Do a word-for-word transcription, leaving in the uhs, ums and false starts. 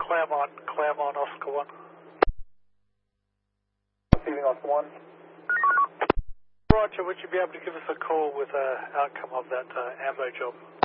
Claremont, Claremont, Oscar one. Receiving Oscar one. Roger, would you be able to give us a call with the uh, outcome of that uh, ammo job?